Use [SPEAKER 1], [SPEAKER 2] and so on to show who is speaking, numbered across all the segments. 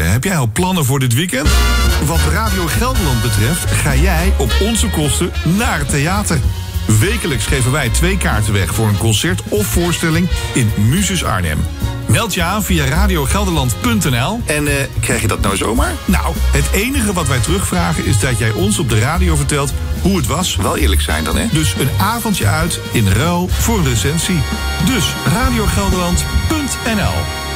[SPEAKER 1] Heb jij al plannen voor dit weekend? Wat Radio Gelderland betreft ga jij op onze kosten naar het theater. Wekelijks geven wij 2 kaarten weg voor een concert of voorstelling in Muses Arnhem. Meld je aan via radiogelderland.nl. En krijg je dat nou zomaar? Nou, het enige wat wij terugvragen is dat jij ons op de radio vertelt hoe het was. Wel eerlijk zijn dan, hè? Dus een avondje uit in ruil voor een recensie. Dus radiogelderland.nl.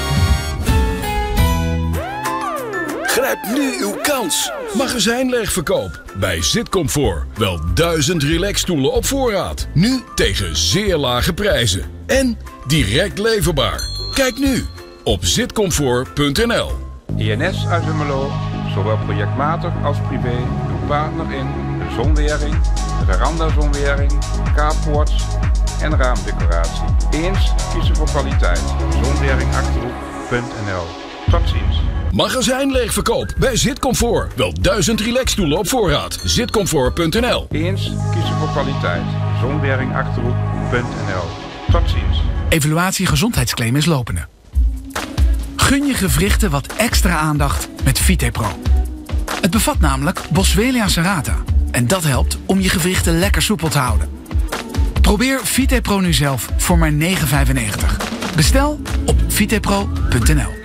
[SPEAKER 2] Grijp nu uw kans. Magazijnleegverkoop bij Zitcomfort. Wel 1000 relaxstoelen op voorraad. Nu tegen zeer lage prijzen. En direct leverbaar. Kijk nu op zitcomfort.nl.
[SPEAKER 3] INS uit Hummelo, zowel projectmatig als privé, uw partner in de zonwering, veranda-zonwering, carports en raamdecoratie. Eens kiezen voor kwaliteit. Zonwering-achterhoek.nl. Tot ziens.
[SPEAKER 2] Magazijnleegverkoop bij Zitcomfort. Wel 1000 relaxstoelen op voorraad. Zitcomfort.nl.
[SPEAKER 3] Eens kiezen voor kwaliteit. Zonwering-achterhoek.nl. Tot ziens.
[SPEAKER 4] Evaluatie gezondheidsclaim is lopende. Gun je gewrichten wat extra aandacht met VitePro. Het bevat namelijk Boswellia serrata. En dat helpt om je gewrichten lekker soepel te houden. Probeer VitePro nu zelf voor maar €9,95. Bestel op vitepro.nl.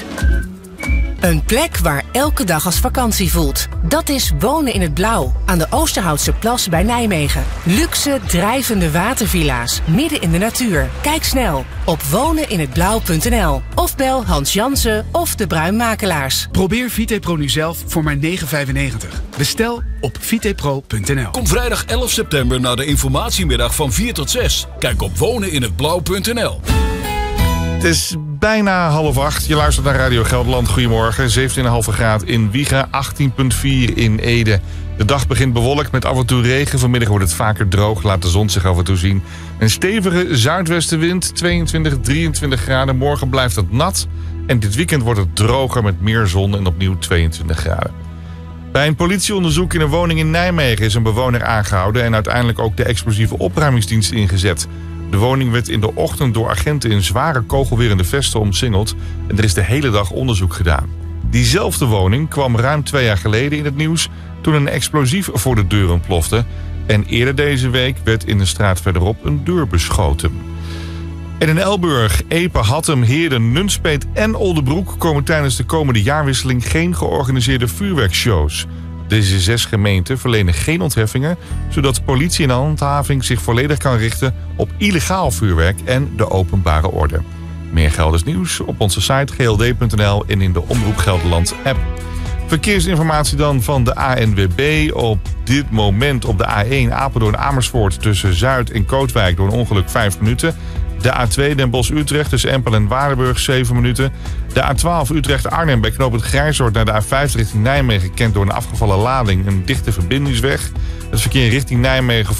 [SPEAKER 5] Een plek waar elke dag als vakantie voelt. Dat is Wonen in het Blauw, aan de Oosterhoutse Plas bij Nijmegen. Luxe, drijvende watervilla's, midden in de natuur. Kijk snel op woneninhetblauw.nl of bel Hans Jansen of de Bruinmakelaars.
[SPEAKER 4] Probeer VitePro nu zelf voor maar €9,95. Bestel op vitepro.nl.
[SPEAKER 2] Kom vrijdag 11 september naar de informatiemiddag van 4 tot 6. Kijk op woneninhetblauw.nl.
[SPEAKER 1] Het is bijna 7:30. Je luistert naar Radio Gelderland. Goedemorgen. 17,5 graden in Wiegen, 18,4 in Ede. De dag begint bewolkt met af en toe regen. Vanmiddag wordt het vaker droog. Laat de zon zich af en toe zien. Een stevige zuidwestenwind, 22, 23 graden. Morgen blijft het nat. En dit weekend wordt het droger met meer zon en opnieuw 22 graden. Bij een politieonderzoek in een woning in Nijmegen is een bewoner aangehouden en uiteindelijk ook de explosieve opruimingsdienst ingezet. De woning werd in de ochtend door agenten in zware kogelwerende vesten omsingeld en er is de hele dag onderzoek gedaan. Diezelfde woning kwam ruim 2 jaar geleden in het nieuws toen een explosief voor de deur ontplofte. En eerder deze week werd in de straat verderop een deur beschoten. En in Elburg, Epe, Hattem, Heerden, Nunspeet en Oldebroek komen tijdens de komende jaarwisseling geen georganiseerde vuurwerkshows. Deze 6 gemeenten verlenen geen ontheffingen, zodat politie en handhaving zich volledig kan richten op illegaal vuurwerk en de openbare orde. Meer Gelders nieuws op onze site gld.nl en in de Omroep Gelderland app. Verkeersinformatie dan van de ANWB. Op dit moment op de A1 Apeldoorn-Amersfoort tussen Zuid en Kootwijk door een ongeluk 5 minuten. De A2 Den Bosch-Utrecht tussen Empel en Waardenburg 7 minuten. De A12 Utrecht-Arnhem bij knooppunt Grijzoord naar de A5 richting Nijmegen kent door een afgevallen lading een dichte verbindingsweg. Het verkeer richting Nijmegen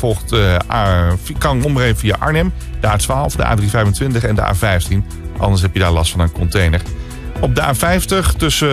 [SPEAKER 1] kan omrijden via Arnhem, de A12, de A325 en de A15. Anders heb je daar last van een container. Op de A50 tussen